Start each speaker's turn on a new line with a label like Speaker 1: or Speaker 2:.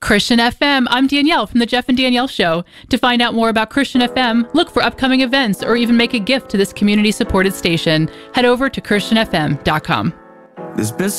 Speaker 1: Christian FM. I'm Danielle from the Jeff and Danielle Show. To find out more about Christian FM, look for upcoming events, or even make a gift to this community-supported station, head over to christianfm.com.
Speaker 2: There's been